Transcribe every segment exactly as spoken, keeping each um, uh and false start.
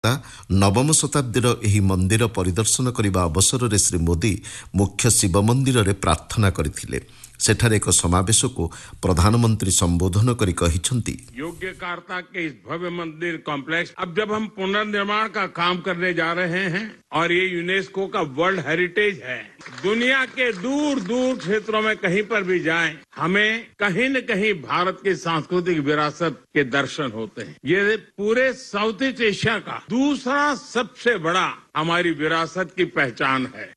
नवम शताब्दीर एही मंदिर परिदर्शन करने अवसर में श्री मोदी मुख्य शिव मंदिर में प्रार्थना करथिले। सेठारे एक समावेश को प्रधानमंत्री संबोधन करी कहिसंती, योग्यकार्ता के इस भव्य मंदिर कॉम्प्लेक्स अब जब हम पुनर्निर्माण का काम करने जा रहे हैं और ये यूनेस्को का वर्ल्ड हेरिटेज है, दुनिया के दूर दूर क्षेत्रों में कहीं पर भी जाएं, हमें कहीं न कहीं भारत की सांस्कृतिक विरासत के दर्शन होते हैं। ये पूरे साउथ ईस्ट एशिया का दूसरा सबसे बड़ा हमारी विरासत की पहचान है।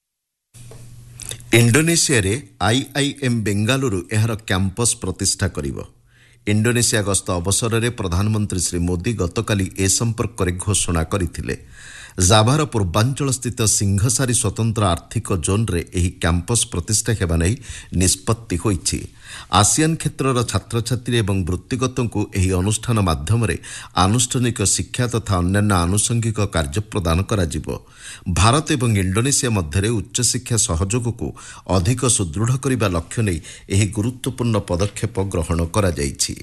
इंडोनेशिया रे आईआईएम बेंगालुरु एहार कैंपस प्रतिष्ठा करिवो। इंडोनेशिया गस्त अवसर में प्रधानमंत्री श्री मोदी गतकाली ए संपर्क में घोषणा करथिले। जाभार पूर्वांचल स्थित सिंघसारी स्वतंत्र आर्थिक जोन रे एही कैंपस प्रतिष्ठा हेबा नै निष्पत्ति होईछि। आसियान क्षेत्रर छात्र छात्री एवं वृत्तिगतों एही अनुष्ठान माध्यम रे आनुष्ठानिक शिक्षा तथा अन्यान्य आनुषंगिक कार्य प्रदान करा जिवो। भारत एवं इंडोनेशिया मध्य उच्च शिक्षा सहयोग को अधिक सुदृढ़ करने लक्ष्य नहीं एही गुरुत्वपूर्ण पदक्षेप ग्रहण करा जायछि।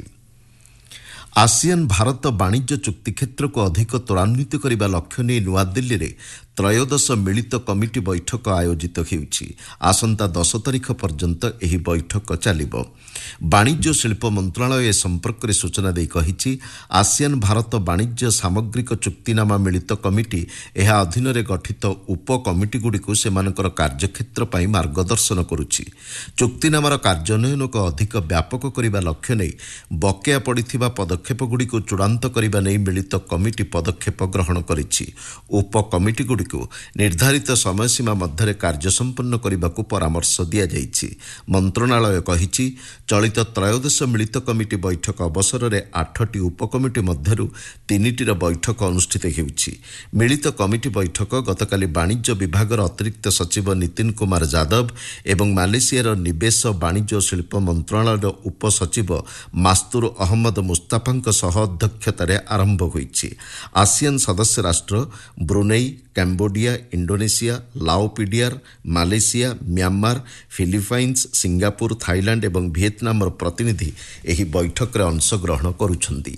आसियान भारत वाणिज्य चुक्ति क्षेत्र को अधिक त्वरान्वित करने लक्ष्य नहीं नुआदिल्ली रे त्रयोदश मिलित कमिटी बैठक आयोजित होउछि। आसंता दस तारिख पर्यंत एही बैठक चलिबो। वाणिज्य शिल्प मंत्रालय ए संपर्क में सूचना दे कहिछि, आसियान भारत वाणिज्य सामग्रिक चुक्तिनामा मिलित कमिटी एहा अधीन रे गठित उप कमिटी गुडी को सेमानकर कार्यक्षेत्र पई मार्गदर्शन करुछि। चुक्तिनामार कार्यान्वयन को अधिक व्यापक करिबा लक्ष्य नै बकेया पड़िथिबा पदक्षेप गुडी को चूड़ांत करिबा नै मिलित कमिटी पदक्षेप ग्रहण करिछि। उप कमिटी गुडी को निर्धारित समय सीमा मध्य कार्य संपन्न करने को परामर्श दिया जाइछि। मंत्रणालय कहिछि, चलित त्रयोदश मिलित कमिटी बैठक अवसर में आठटी उपकमिटी मध्यरु तीनिटीर बैठक अनुष्ठित हेउछि। मिलित कमिटी बैठक गतकाली वाणिज्य विभागर अतिरिक्त सचिव नितिन कुमार यादव एवं मालेशियार निवेश वाणिज्य शिल्प मंत्रणालयर उपसचिव मास्तूर अहमद मुस्ताफाଙ୍କ सह अध्यक्षतार आरंभ होइछि। आसियान सदस्य राष्ट्र Brunei, Cambodia, Indonesia, लाओपिडियार, Malaysia, Myanmar, Philippines, Singapore, Thailand एवं वियतनाम प्रतिनिधि एही बैठक रे अंशग्रहण करुछन्ति।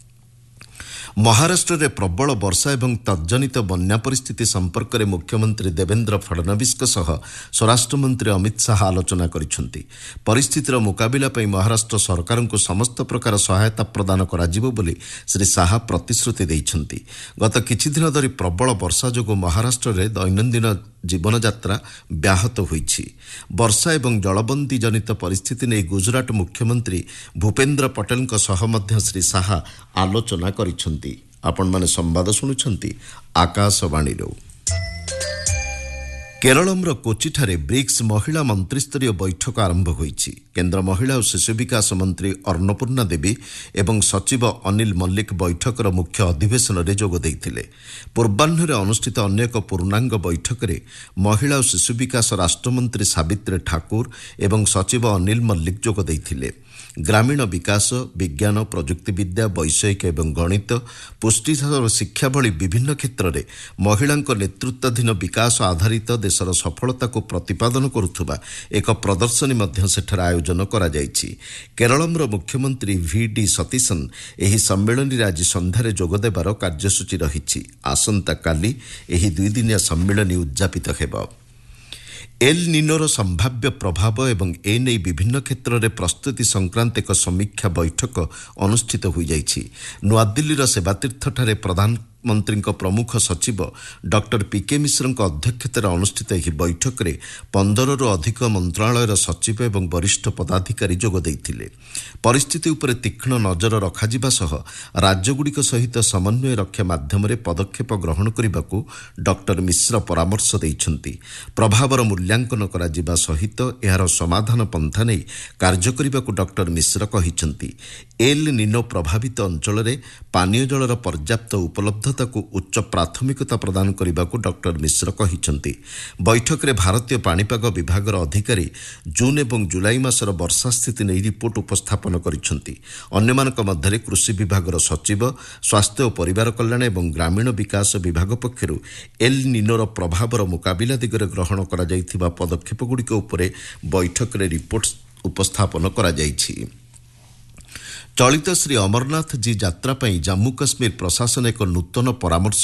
महाराष्ट्र में प्रबल वर्षा एवं तज्जनित बन्या परिस्थिति संपर्क में मुख्यमंत्री देवेंद्र फडणवीस स्वराष्ट्र मंत्री अमित शाह आलोचना करिसेंति। परिस्थितिर मुकाबिला पई महाराष्ट्र सरकार को समस्त प्रकार सहायता प्रदान कराजिबो बोली श्री शाह प्रतिश्रुति दैछन्ति। गत किछि दिन धरि प्रबल वर्षा जोगु महाराष्ट्र में दैनन्दिन जीवन यात्रा व्याहत होईछि। वर्षा एवं जलबंदी जनित परिस्थिति नै गुजरात मुख्यमंत्री भूपेन्द्र पटेल सह मध्य श्री शाह आलोचना करिसेंति। आपण माने संवाद शुणुछंती आकाशवाणी। केरलमर कोचिठारे ब्रिक्स महिला मंत्रिस्तरीय बैठक आरंभ होईछि। केन्द्र महिला और शिशु विकास मंत्री अन्नपूर्णा देवी एवं सचिव अनिल मल्लिक बैठकर मुख्य अधिवेशन में जोग देइथिले। पूर्वाह्न अनुष्ठित अन्य एक पूर्णांग बैठक में महिला और शिशु विकास राष्ट्रमंत्री सावित्री ठाकुर एवं सचिव अनिल मल्लिक जोग देइथिले। ग्रामीण विकास, विज्ञान, प्रजुक्तिविद्या, वैषयिक एवं गणित, पुष्टि और शिक्षा भली विभिन्न क्षेत्र में महिला नेतृत्वाधीन विकास आधारित देशर सफलता को प्रतिपादन करुवा एक प्रदर्शनी मध्य सेठार आयोजन करा जायछि। केरलमर मुख्यमंत्री वी डी सतीशन एही सम्मेलन में आज संध्यारे जोग देबार कार्यसूची रहिछि। आसंता काली एही दुई दिनिया सम्मेलन उद्यापित हेब। एल निनोर संभाव्य प्रभाव एवं एने विभिन्न क्षेत्र में प्रस्तुति संक्रांत एक समीक्षा बैठक अनुष्ठित हो जाइछि। नुआदिल्लीर सेवातीर्थठारे प्रधानमंत्री प्रमुख सचिव डॉक्टर पीके मिश्र अध्यक्षतार अनुष्ठित यह बैठक में पंदर रु अधिक मंत्रालयर सचिव एवं वरिष्ठ पदाधिकारी जोग देइथिले। परिस्थिति उपर तीक्ष्ण नजर रखाजिबा सह राज्यगुड़िक सहित समन्वय रक्षा माध्यम पदक्षेप ग्रहण करने को डॉक्टर मिश्र परामर्श दैछन्ति। प्रभावर मूल्यांकन कराजिबा सहित एहार समाधान पंथा नहीं कार्य करने को डॉक्टर मिश्र कहिछन्ति। एल निनो प्रभावित अंचल में पानीय जलर पर्याप्त उपलब्धता को उच्च प्राथमिकता प्रदान करने को डॉक्टर मिश्र कहिछन्ति। बैठक में भारतीय पाणीपाग विभागर अधिकारी जून एवं जुलाई मासर वर्षा स्थिति नहीं रिपोर्ट उपस्थापन करिसेंति। अन्यमानक मध्यरे कृषि विभागर सचिव, स्वास्थ्य और परिवार कल्याण एवं ग्रामीण विकास विभाग पक्षरु एल निनोर प्रभावर मुकाबिला दिगरे ग्रहण करा जायथिबा पदक्षेप गुड़िक उपरे बैठक रे रिपोर्ट उपस्थापन करा जायछि। ଚଳିତ ଶ୍ରୀ ଅମରନାଥ ଜୀ ଯାତ୍ରା ପାଇଁ ଜାମ୍ମୁ କାଶ୍ମୀର ପ୍ରଶାସନ ଏକ ନୂତନ ପରାମର୍ଶ